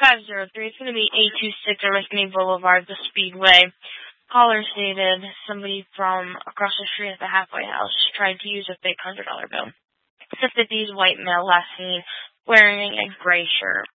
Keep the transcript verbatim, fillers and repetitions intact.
five zero three. It's going to be eight two six Oriskany Boulevard, the Speedway. Caller stated somebody from across the street at the halfway house tried to use a fake one hundred dollar bill. It's a fifties white male last seen wearing a gray shirt.